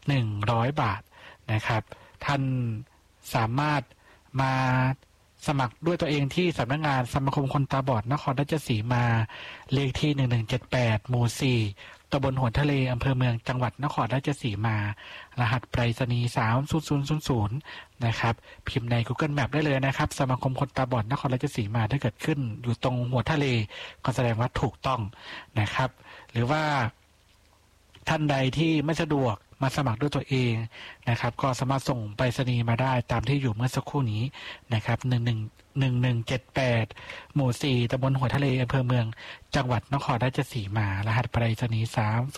100 บาทนะครับท่านสามารถมาสมัครด้วยตัวเองที่สำนักงานสมาคมคนตาบอดนครราชสีมาเลขที่1178หมู่4ตำบลหัวทะเลอำเภอเมืองจังหวัดนครราชสีมารหัสไปรษณีย์30000นะครับพิมพ์ใน Google Map ได้เลยนะครับสมาคมคนตาบอดนครราชสีมาถ้าเกิดขึ้นอยู่ตรงหัวทะเลก็แสดงว่าถูกต้องนะครับหรือว่าท่านใดที่ไม่สะดวกมาสมัครด้วยตัวเองนะครับก็สามารถส่งไปรษณีย์มาได้ตามที่อยู่เมื่อสักครู่นี้นะครับ1178หมู่4ตำบลหัวทะเลอำเภอเมืองจังหวัดนครราชสีมารหัสไปรษณีย์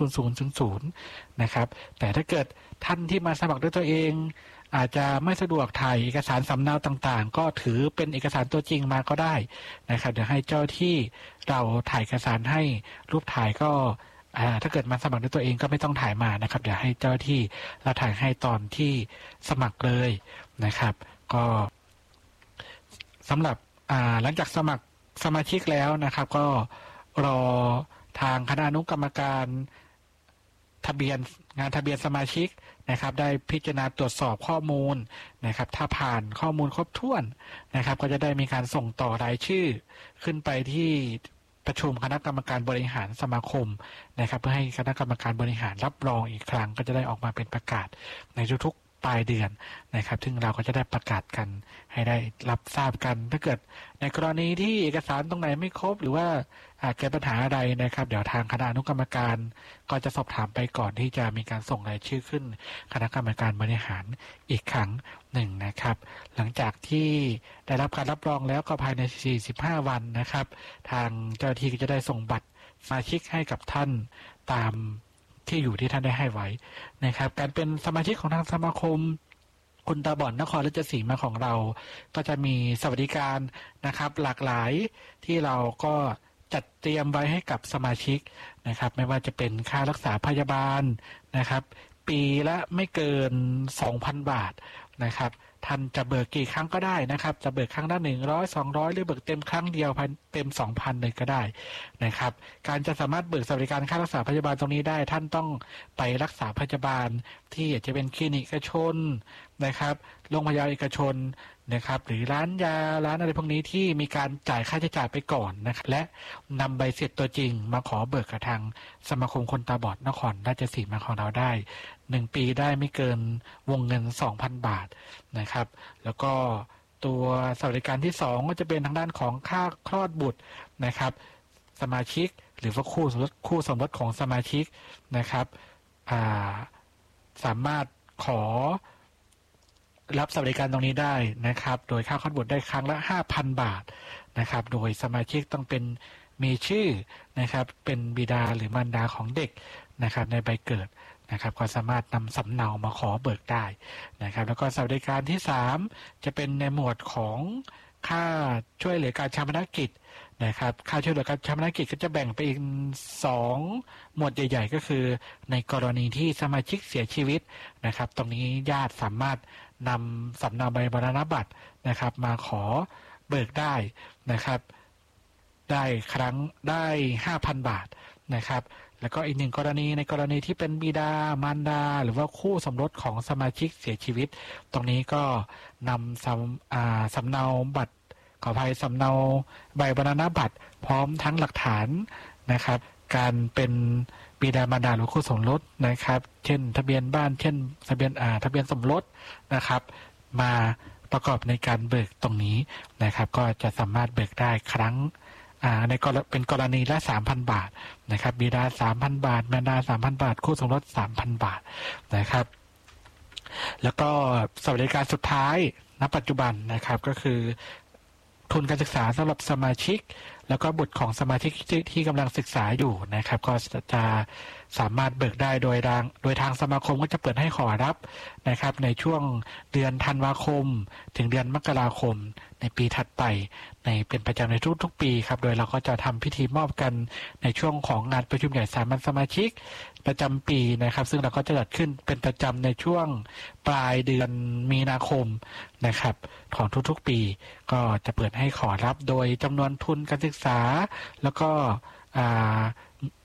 30000นะครับแต่ถ้าเกิดท่านที่มาสมัครด้วยตัวเองอาจจะไม่สะดวกถ่ายเอกสารสำเนาต่างๆก็ถือเป็นเอกสารตัวจริงมาก็ได้นะครับเดี๋ยวให้เจ้าที่เราถ่ายเอกสารให้รูปถ่ายก็ถ้าเกิดมาสมัครด้วยตัวเองก็ไม่ต้องถ่ายมานะครับเดี๋ยวให้เจ้าที่เราถ่ายให้ตอนที่สมัครเลยนะครับก็สำหรับหลังจากสมัครสมาชิกแล้วนะครับก็รอทางคณะอนุกรรมการทะเบียนสมาชิกนะครับได้พิจารณาตรวจสอบข้อมูลนะครับถ้าผ่านข้อมูลครบถ้วนนะครับก็จะได้มีการส่งต่อรายชื่อขึ้นไปที่ประชุมคณะกรรมการบริหารสมาคมนะครับเพื่อให้คณะกรรมการบริหารรับรองอีกครั้งก็จะได้ออกมาเป็นประกาศในทุกๆปลายเดือนนะครับซึ่งเราก็จะได้ประกาศกันให้ได้รับทราบกันถ้าเกิดในกรณีที่เอกสารตรงไหนไม่ครบหรือว่าเกิดปัญหาอะไรนะครับเดี๋ยวทางคณะอนุกรรมการก็จะสอบถามไปก่อนที่จะมีการส่งรายชื่อขึ้นคณะกรรมการบริหารอีกครั้งหนึ่งนะครับหลังจากที่ได้รับการรับรองแล้วก็ภายใน45วันนะครับทางเจ้าหน้าที่ก็จะได้ส่งบัตรสมาชิกให้กับท่านตามที่อยู่ที่ท่านได้ให้ไว้นะครับการเป็นสมาชิกของทางสมาคมคนตาบอดนครราชสีมาของเราก็จะมีสวัสดิการนะครับหลากหลายที่เราก็จัดเตรียมไว้ให้กับสมาชิกนะครับไม่ว่าจะเป็นค่ารักษาพยาบาลนะครับปีละไม่เกิน 2,000 บาทนะครับท่านจะเบิกกี่ครั้งก็ได้นะครับจะเบิกครั้งละ100 200หรือเบิกเต็มครั้งเดียวเต็ม 2,000 เลยก็ได้นะครับการจะสามารถเบิกสวัสดิการค่ารักษาพยาบาลตรงนี้ได้ท่านต้องไปรักษาพยาบาลที่อาจจะเป็นคลินิกเอกชนนะครับโรงพยาบาลเอกชนนะครับหรือร้านยาร้านอะไรพวกนี้ที่มีการจ่ายค่าใช้จ่ายไปก่อนนะครับและนำใบเสร็จตัวจริงมาขอเบิกกับทางสมาคมคนตาบอดนครราชสีมาของเราได้1 ปีได้ไม่เกินวงเงิน 2,000 บาทนะครับแล้วก็ตัวสวัสดิการที่2ก็จะเป็นทางด้านของค่าคลอดบุตรนะครับสมาชิกหรือว่าคู่สมรสของสมาชิกนะครับสามารถขอรับสวัสดิการตรงนี้ได้นะครับโดยค่าคลอดบุตรได้ครั้งละ 5,000 บาทนะครับโดยสมาชิกต้องเป็นมีชื่อนะครับเป็นบิดาหรือมารดาของเด็กนะครับในใบเกิดนะครับก็สามารถนำสำเนามาขอเบิกได้นะครับแล้วก็สวัสดิการที่3จะเป็นในหมวดของค่าช่วยเหลือการชาปนกิจนะครับค่าช่วยเหลือการชาปนกิจก็จะแบ่งไปอีก2หมวดใหญ่ๆก็คือในกรณีที่สมาชิกเสียชีวิตนะครับตรงนี้ญาติสามารถนำสำเนาใบมรณบัตรนะครับมาขอเบิกได้นะครับได้ครั้งได้ 5,000 บาทนะครับแล้วก็อีก1กรณีในกรณีที่เป็นบิดามารดาหรือว่าคู่สมรสของสมาชิกเสียชีวิตตรงนี้ก็นำสำเนาบัตรขออภัยสำเนาใบมรณบัตรพร้อมทั้งหลักฐานนะครับการเป็นบิดามารดาหรือคู่สมรสนะครับเช่นทะเบียนบ้านเช่นทะเบียนสมรสนะครับมาประกอบในการเบิกตรงนี้นะครับก็จะสามารถเบิกได้ครั้งเป็นกรณีละ 3,000 บาทนะครับบิดา 3,000 บาทมารดา 3,000 บาทคู่สมรส 3,000 บาทนะครับแล้วก็สวัสดิการสุดท้ายณปัจจุบันนะครับก็คือทุนการศึกษาสำหรับสมาชิกแล้วก็บุตรของสมาชิกที่กำลังศึกษาอยู่นะครับก็จะสามารถเบิกได้โดยทางสมาคมก็จะเปิดให้ขอรับนะครับในช่วงเดือนธันวาคมถึงเดือนมกราคมในปีถัดไปเป็นประจำในทุกๆปีครับโดยเราก็จะทำพิธีมอบกันในช่วงของงานประชุมใหญ่สามัญสมาชิกประจำปีนะครับซึ่งเราก็จะจัดขึ้นเป็นประจำในช่วงปลายเดือนมีนาคมนะครับของทุกๆปีก็จะเปิดให้ขอรับโดยจำนวนทุนการศึกษาแล้วก็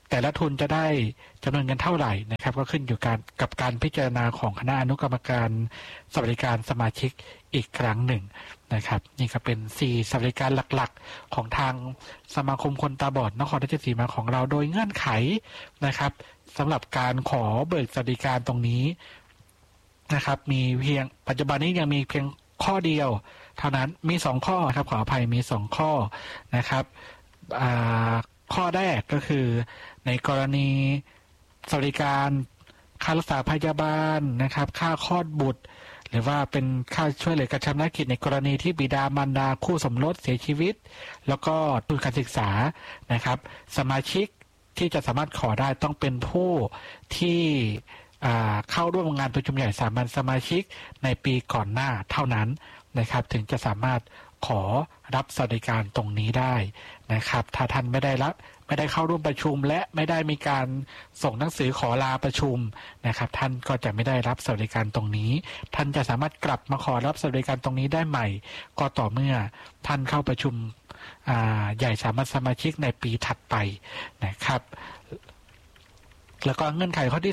แต่ละทุนจะได้จำนวนเงินเท่าไหร่นะครับก็ขึ้นอยู่กับการพิจารณาของคณะอนุกรรมการสวัสดิการสมาชิกอีกครั้งหนึ่งนะครับนี่ก็เป็น4สวัสดิการหลักๆของทางสมาคมคนตาบอดนครราชสีมาของเราโดยเงื่อนไขนะครับสำหรับการขอเบิกสวัสดิการตรงนี้นะครับมีเพียงปัจจุบันนี้ยังมีเพียงข้อเดียวเท่านั้นมี2ข้อครับขออภัยมี2ข้อนะครับข้อแรกก็คือในกรณีสวัสดิการค่ารักษาพยาบาลนะครับค่าคลอดบุตรหรือว่าเป็นค่าช่วยเหลือกระชำระกิจในกรณีที่บิดามารดาคู่สมรสเสียชีวิตแล้วก็ทุนการศึกษานะครับสมาชิกที่จะสามารถขอได้ต้องเป็นผู้ที่เข้าร่วมงานประชุมใหญ่สามัญสมาชิกในปีก่อนหน้าเท่านั้นนะครับถึงจะสามารถขอรับสวัสดิการตรงนี้ได้นะครับถ้าท่านไม่ได้เข้าร่วมประชุมและไม่ได้มีการส่งหนังสือขอลาประชุมนะครับท่านก็จะไม่ได้รับสวัสดิการตรงนี้ท่านจะสามารถกลับมาขอรับสวัสดิการตรงนี้ได้ใหม่ก็ต่อเมื่อท่านเข้าประชุมใหญ่สามัญสมาชิกในปีถัดไปนะครับแล้วก็เงื่อนไขข้อที่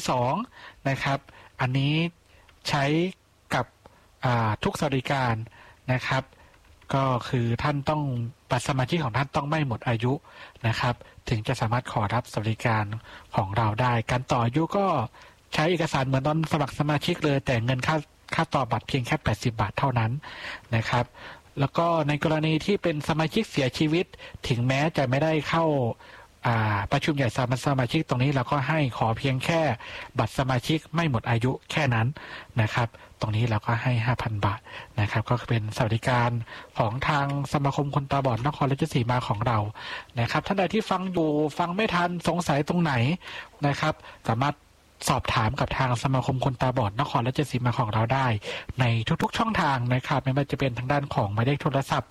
2นะครับอันนี้ใช้กับทุกสวัสดิการนะครับก็คือท่านต้องบัตรสมาชิกของท่านต้องไม่หมดอายุนะครับถึงจะสามารถขอรับสวัสดิการของเราได้การต่ออายุก็ใช้เอกสารเหมือนตอนสมัครสมาชิกเลยแต่เงินค่าต่อบัตรเพียงแค่80 บาทเท่านั้นนะครับแล้วก็ในกรณีที่เป็นสมาชิกเสียชีวิตถึงแม้จะไม่ได้เข้าประชุมใหญ่สามัญสมาชิกตรงนี้เราก็ให้ขอเพียงแค่บัตรสมาชิกไม่หมดอายุแค่นั้นนะครับตรงนี้เราก็ให้ 5,000 บาทนะครับก็เป็นสวัสดิการของทางสมาคมคนตาบอดนครราชสีมาของเรานะครับท่านใดที่ฟังอยู่ฟังไม่ทันสงสัยตรงไหนนะครับสามารถสอบถามกับทางสมาคมคนตาบอดนครราชสีมาของเราได้ในทุกๆช่องทางนะครับไม่ว่าจะเป็นทางด้านของหมายเลขโทรศัพท์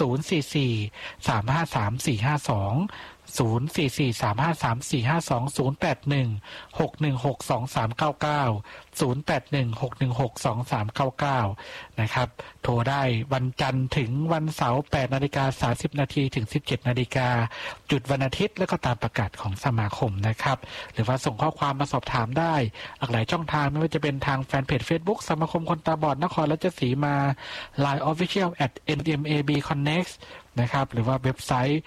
044-353-452 044-353-452 081-616-2399 นะครับโทรได้วันจันทร์ถึงวันเสาร์ 8:30 น. ถึง 17:00 น. จุดวันอาทิตย์และก็ตามประกาศของสมาคมนะครับหรือว่าส่งข้อความมาสอบถามได้หลากหลายช่องทางไม่ว่าจะเป็นทางแฟนเพจ Facebook สมาคมคนตาบอดนครราชสีมา Line Official @nmabconnect นะครับหรือว่าเว็บไซต์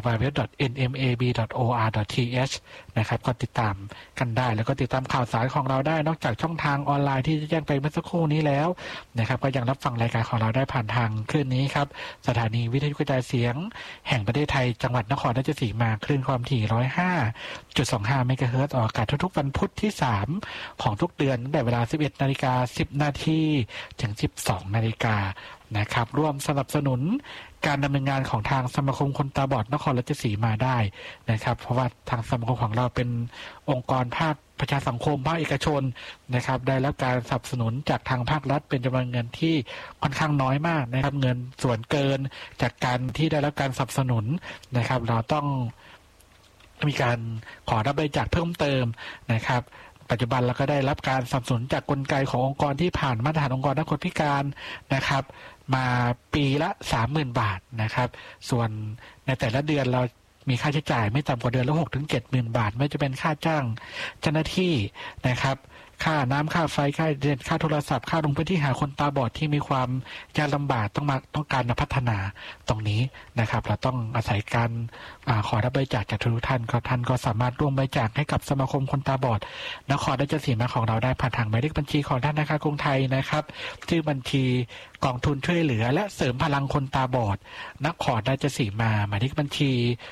www.nmab.or.th นะครับก็ติดตามกันได้แล้วก็ติดตามข่าวสารของเราได้นอกจากช่องทางออนไลน์ที่จะแจ้งไปเมื่อสักครู่นี้แล้วนะครับก็ยังรับฟังรายการของเราได้ผ่านทางคลื่นนี้ครับสถานีวิทยุกระจายเสียงแห่งประเทศไทยจังหวัดนครราชสีมาคลื่นความถี่ 105.25 เมกะเฮิรตซ์ออกอากาศทุกๆวันพุธที่3ของทุกเดือนตั้งแต่เวลา 11:10 น.ถึง 12:00 น.นะครับร่วมสนับสนุนการดำเนินงานของทางสมาคมคนตาบอดนครราชสีมาได้นะครับเพราะว่าทางสมาคมของเราเป็นองค์กรภาคประชาสังคมภาคเอกชนนะครับได้รับการสนับสนุนจากทางภาครัฐเป็นจำนวนเงินที่ค่อนข้างน้อยมากนะครับเงินส่วนเกินจากการที่ได้รับการสนับสนุนนะครับเราต้องมีการขอรับบริจาคเพิ่มเติมนะครับปัจจุบันเราก็ได้รับการสนับสนุนจากกลไกขององค์กรที่ผ่านมาตรฐานองค์กรด้านคนพิการนะครับมาปีละ 30,000 บาทนะครับส่วนในแต่ละเดือนเรามีค่าใช้จ่ายไม่ต่ำกว่าเดือนละ 6-7,000 บาทไม่จะเป็นค่าจ้างเจ้าหน้าที่นะครับค่าน้ำค่าไฟค่าเดินค่าโทรศัพท์ค่าลงพื้นที่หาคนตาบอดที่มีความยากลำบากต้องการพัฒนาตรงนี้นะครับเราต้องอาศัยการขอรับบริจาคจากทุกท่านก็ท่านก็สามารถร่วมบริจาคให้กับสมาคมคนตาบอดนครราชสีมาของเราได้ผ่านทางหมายเลขบัญชีของธนาคารกรุงไทยนะครับชื่อบัญชีกองทุนช่วยเหลือและเสริมพลังคนตาบอดนครราชสีมาหมายเลขบัญชี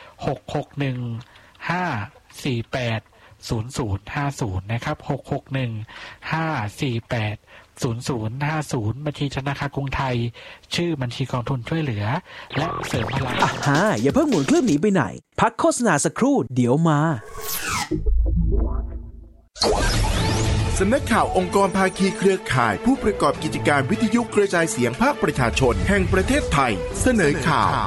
661-5480050นะครับ661-5480050บัญชีธนาคารกรุงไทยชื่อบัญชีกองทุนช่วยเหลือและเสริมพลังอย่าเพิ่งหมุนเครื่องหนีไปไหนพักโฆษณาสักครู่เดี๋ยวมาสำนักข่าวองค์กรภาคีเครือข่ายผู้ประกอบกิจการวิทยุกระจายเสียงภาคประชาชนแห่งประเทศไทยเสนอข่าว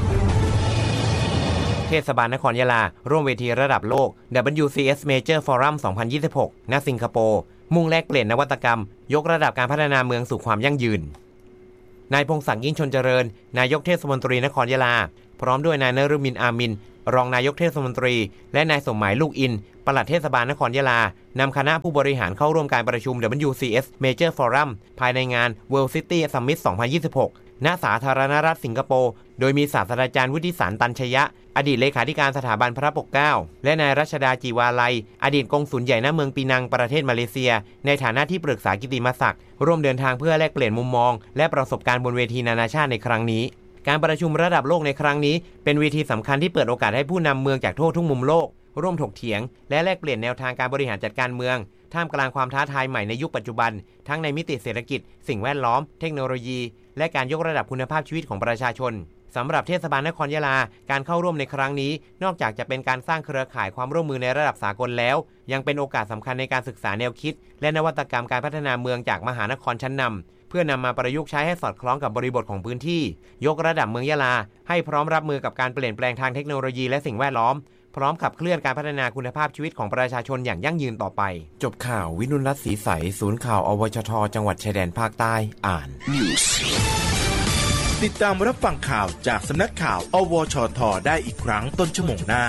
เทศบาลนครยะลาร่วมเวทีระดับโลก WCS Major Forum 2026 ณ สิงคโปร์มุ่งแลกเปลี่ยนนวัตกรรมยกระดับการพัฒนาเมืองสู่ความยั่งยืนนายพงศักดิ์ยิ่งชนเจริญนายกเทศมนตรีนครยะลาพร้อมด้วยนายนฤมินทร์อามินรองนายกเทศมนตรีและนายสมหมายลูกอินปลัดเทศบาลนครยะลานำคณะผู้บริหารเข้าร่วมการประชุม WCS Major Forum ภายในงาน World City Summit 2026 ณ สาธารณรัฐสิงคโปร์โดยมีศาสตราจารย์วุฒิสารตันชยะอดีตเลขาธิการสถาบันพระปกเกล้าและนายรัชดาจีวาลัยอดีตกงสุลใหญ่ณเมืองปีนังประเทศมาเลเซียในฐานะที่ปรึกษากิตติมศักดิ์ร่วมเดินทางเพื่อแลกเปลี่ยนมุมมองและประสบการณ์บนเวทีนานาชาติในครั้งนี้การประชุมระดับโลกในครั้งนี้เป็นเวทีสำคัญที่เปิดโอกาสให้ผู้นำเมืองจากทั่วทุกมุมโลกร่วมถกเถียงและแลกเปลี่ยนแนวทางการบริหารจัดการเมืองท่ามกลางความท้าทายใหม่ในยุคปัจจุบันทั้งในมิติเศรษฐกิจสิ่งแวดล้อมเทคโนโลยีและการยกระดับคุณภาพชีวิตของประชาชนสำหรับเทศบาลนครยะลาการเข้าร่วมในครั้งนี้นอกจากจะเป็นการสร้างเครือข่ายความร่วมมือในระดับสากลแล้วยังเป็นโอกาสสำคัญในการศึกษาแนวคิดและนวัตกรรมการพัฒนาเมืองจากมหานครชั้นนำเพื่อนำมาประยุกต์ใช้ให้สอดคล้องกับบริบทของพื้นที่ยกระดับเมืองยะลาให้พร้อมรับมือกับการเปลี่ยนแปลงทางเทคโนโลยีและสิ่งแวดล้อมพร้อมขับเคลื่อนการพัฒนาคุณภาพชีวิตของประชาชนอย่างยั่งยืนต่อไปจบข่าววินุรัตน์ศรีใสศูนย์ข่าวอวชทจังหวัดชายแดนภาคใต้อ่าน News ติดตามรับฟังข่าวจากสำนักข่าวอวชทได้อีกครั้งต้นชั่วโมงหน้า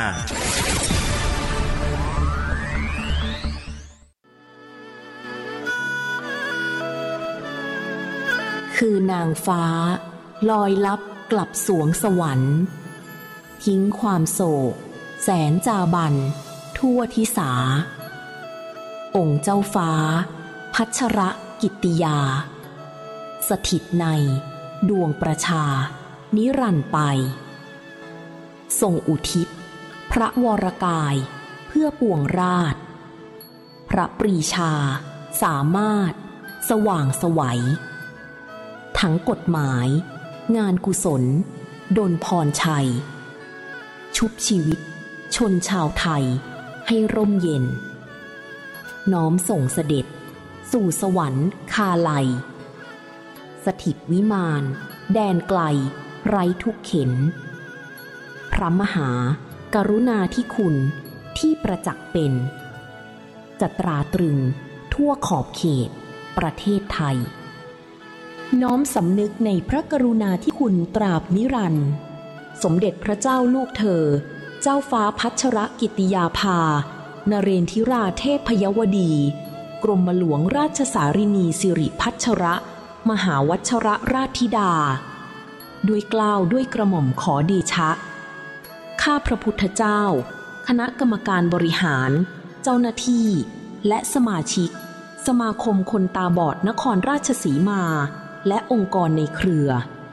คือนางฟ้าลอยลับกลับสวงสวรรค์ทิ้งความโศกแสนจาบันทั่วทิสาองค์เจ้าฟ้าพัชรกิตติยาสถิตในดวงประชานิรันดร์ไปทรงอุทิศพระวรกายเพื่อปวงราชพระปรีชาสามารถสว่างไสวทั้งกฎหมายงานกุศลดลพรชัยชุบชีวิตชนชาวไทยให้ร่มเย็นน้อมส่งเสด็จสู่สวรรค์คาลัยสถิตวิมานแดนไกลไร้ทุกเข็ญพระมหากรุณาธิคุณที่ประจักษ์เป็นจะตราตรึงทั่วขอบเขตประเทศไทยน้อมสำนึกในพระกรุณาธิคุณตราบนิรันดร์สมเด็จพระเจ้าลูกเธอเจ้าฟ้าพัชรกิตติยาภานเรนทิราเทพยวดีกรมหลวงราชสารินีสิริพัชรมหาวัชรราชธิดาด้วยเกล้าด้วยกระหม่อมขอเดชะข้าพระพุทธเจ้าคณะกรรมการบริหารเจ้าหน้าที่และสมาชิกสมาคมคนตาบอดนครราชสีมาและองค์กรในเครือ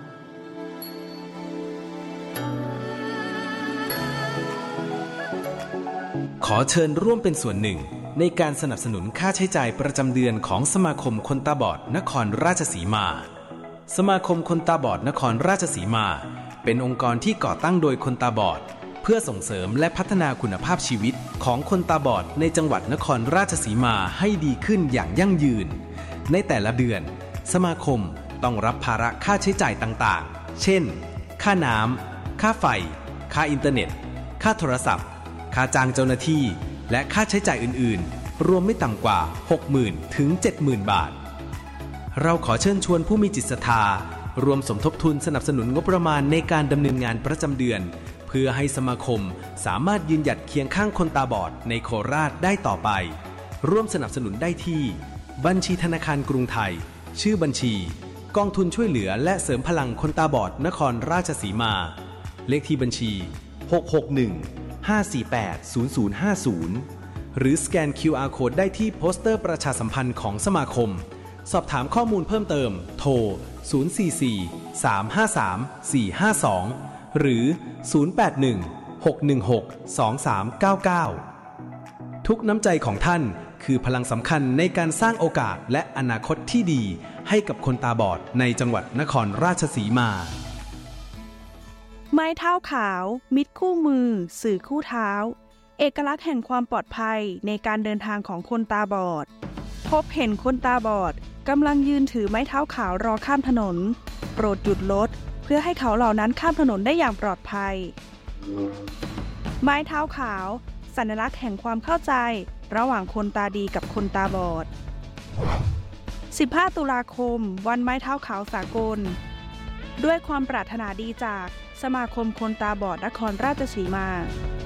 ขอเชิญร่วมเป็นส่วนหนึ่งในการสนับสนุนค่าใช้จ่ายประจำเดือนของสมาคมคนตาบอดนครราชสีมาสมาคมคนตาบอดนครราชสีมาเป็นองค์กรที่ก่อตั้งโดยคนตาบอดเพื่อส่งเสริมและพัฒนาคุณภาพชีวิตของคนตาบอดในจังหวัดนครราชสีมาให้ดีขึ้นอย่างยั่งยืนในแต่ละเดือนสมาคมต้องรับภาระค่าใช้จ่ายต่างๆเช่นค่าน้ำค่าไฟค่าอินเทอร์เน็ตค่าโทรศัพท์ค่าจ้างเจ้าหน้าที่และค่าใช้จ่ายอื่นๆรวมไม่ต่ำกว่า 60,000 ถึง 70,000 บาทเราขอเชิญชวนผู้มีจิตศรัทธารวมสมทบทุนสนับสนุนงบประมาณในการดำเนินงานประจำเดือนเพื่อให้สมาคมสามารถยืนหยัดเคียงข้างคนตาบอดในโคราชได้ต่อไปร่วมสนับสนุนได้ที่บัญชีธนาคารกรุงไทยชื่อบัญชีกองทุนช่วยเหลือและเสริมพลังคนตาบอดนครราชสีมาเลขที่บัญชี661-548-0050หรือสแกน QR Code ได้ที่โปสเตอร์ประชาสัมพันธ์ของสมาคมสอบถามข้อมูลเพิ่มเติมโทร044-353-452หรือ081-616-2399ทุกน้ำใจของท่านคือพลังสำคัญในการสร้างโอกาสและอนาคตที่ดีให้กับคนตาบอดในจังหวัดนครราชสีมาไม้เท้าขาวมิตรคู่มือสื่อคู่เท้าเอกลักษณ์แห่งความปลอดภัยในการเดินทางของคนตาบอดพบเห็นคนตาบอดกำลังยืนถือไม้เท้าขาวรอข้ามถนนโปรดหยุดรถเพื่อให้เขาเหล่านั้นข้ามถนนได้อย่างปลอดภัยไม้เท้าขาวสัญลักษณ์แห่งความเข้าใจระหว่างคนตาดีกับคนตาบอด15 ตุลาคมวันไม้เท้าขาวสากลด้วยความปรารถนาดีจากสมาคมคนตาบอดนครราชสีมา